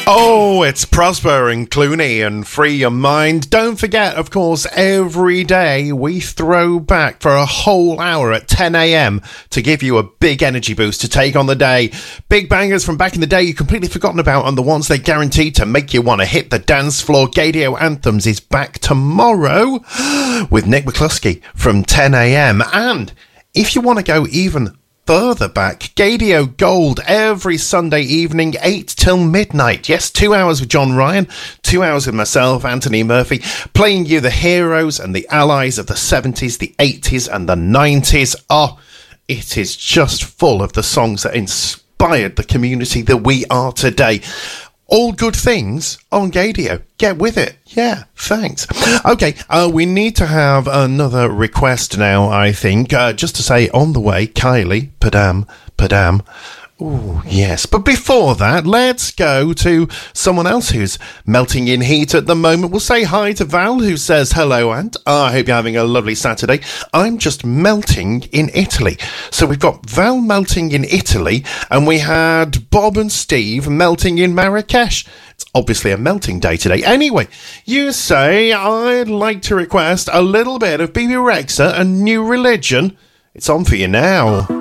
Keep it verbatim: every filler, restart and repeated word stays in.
Oh, it's Prosper and Clooney and Free Your Mind. Don't forget, of course, every day we throw back for a whole hour at ten a.m. to give you a big energy boost to take on the day. Big bangers from back in the day you've completely forgotten about and the ones they're guaranteed to make you want to hit the dance floor. Gadio Anthems is back tomorrow with Nick McCluskey from ten a.m. And if you want to go even further back, Gadio Gold every Sunday evening, eight till midnight. Yes, two hours with John Ryan, two hours with myself, Anthony Murphy, playing you the heroes and the allies of the seventies, the eighties and the nineties. Oh, it is just full of the songs that inspired the community that we are today. All good things on Gadio. Get with it. Yeah, thanks. Okay, uh, we need to have another request now, I think. Uh, just to say, on the way, Kylie, Padam, Padam. Oh, yes. But before that, let's go to someone else who's melting in heat at the moment. We'll say hi to Val, who says, hello, Ant. Oh, I hope you're having a lovely Saturday. I'm just melting in Italy. So we've got Val melting in Italy, and we had Bob and Steve melting in Marrakesh. It's obviously a melting day today. Anyway, you say, I'd like to request a little bit of Bebe Rexha and New Religion. It's on for you now.